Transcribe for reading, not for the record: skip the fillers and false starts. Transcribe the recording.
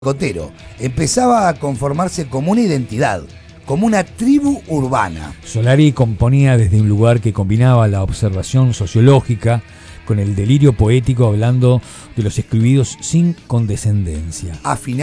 Cotero. Empezaba a conformarse como una identidad, como una tribu urbana. Solari componía desde un lugar que combinaba la observación sociológica con el delirio poético, hablando de los excluidos sin condescendencia.